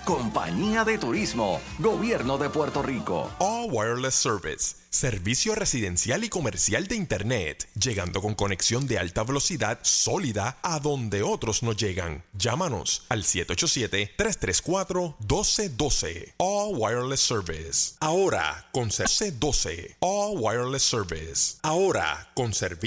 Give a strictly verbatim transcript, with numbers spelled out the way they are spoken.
Compañía de Turismo, Gobierno de Puerto Rico. All Wireless Service, servicio residencial y comercial de Internet, llegando con conexión de alta velocidad sólida a donde otros no llegan. Llámanos al siete ocho siete, tres tres cuatro, uno dos uno dos. All Wireless Service. Ahora con doce doce. All Wireless Service. Ahora con servicio.